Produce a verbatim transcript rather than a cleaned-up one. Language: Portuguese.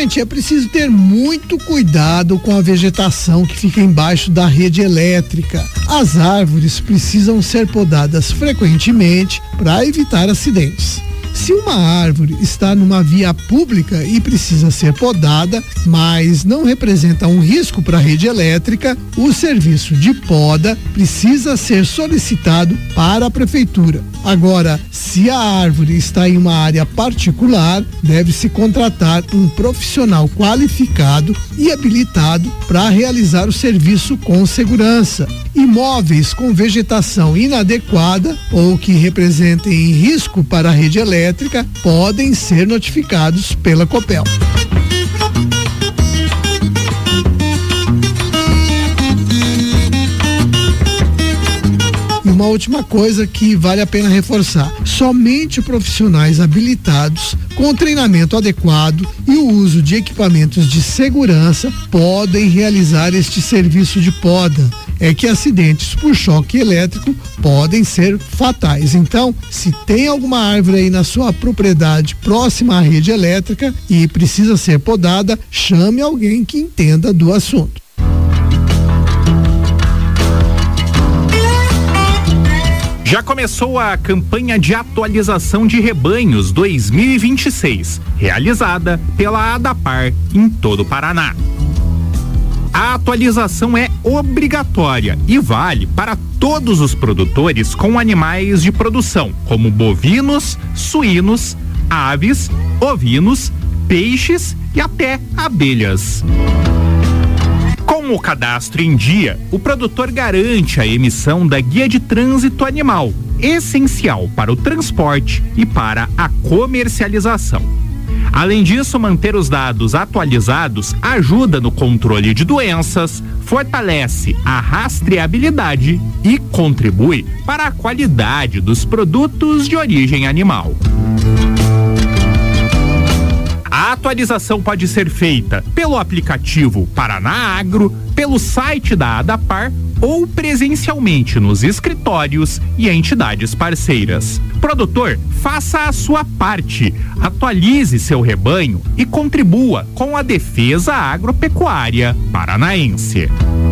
Gente, é preciso ter muito cuidado com a vegetação que fica embaixo da rede elétrica. As árvores precisam ser podadas frequentemente para evitar acidentes. Se uma árvore está numa via pública e precisa ser podada, mas não representa um risco para a rede elétrica, o serviço de poda precisa ser solicitado para a prefeitura. Agora, se a árvore está em uma área particular, deve-se contratar um profissional qualificado e habilitado para realizar o serviço com segurança. Imóveis com vegetação inadequada ou que representem risco para a rede elétrica podem ser notificados pela Copel. E uma última coisa que vale a pena reforçar: somente profissionais habilitados, com treinamento adequado e o uso de equipamentos de segurança podem realizar este serviço de poda. É que acidentes por choque elétrico podem ser fatais. Então, se tem alguma árvore aí na sua propriedade próxima à rede elétrica e precisa ser podada, chame alguém que entenda do assunto. Já começou a campanha de atualização de rebanhos dois mil e vinte e seis, realizada pela ADAPAR em todo o Paraná. A atualização é obrigatória e vale para todos os produtores com animais de produção, como bovinos, suínos, aves, ovinos, peixes e até abelhas. Com o cadastro em dia, o produtor garante a emissão da Guia de Trânsito Animal, essencial para o transporte e para a comercialização. Além disso, manter os dados atualizados ajuda no controle de doenças, fortalece a rastreabilidade e contribui para a qualidade dos produtos de origem animal. A atualização pode ser feita pelo aplicativo Paraná Agro, pelo site da ADAPAR ou presencialmente nos escritórios e entidades parceiras. Produtor, faça a sua parte, atualize seu rebanho e contribua com a defesa agropecuária paranaense.